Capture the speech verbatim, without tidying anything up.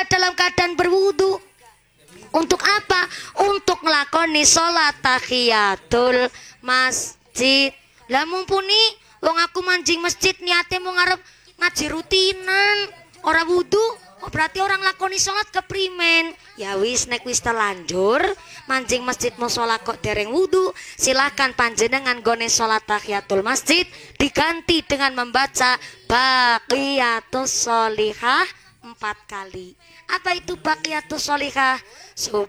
dalam keadaan berwudu. Untuk apa? Untuk ngelakoni sholat tahiyatul masjid. Lah mumpuni wong aku manjing masjid niate mau ngarep ngaji rutinan, ora wudu, oh berarti orang lakoni sholat keprimen. Ya wis nek wis terlanjur manjing masjid mau sholat kok dereng wudu, silakan panjenengan gone sholat tahiyatul masjid diganti dengan membaca baqiyatus sholihah empat kali. Apa itu baqiyatus sholihah?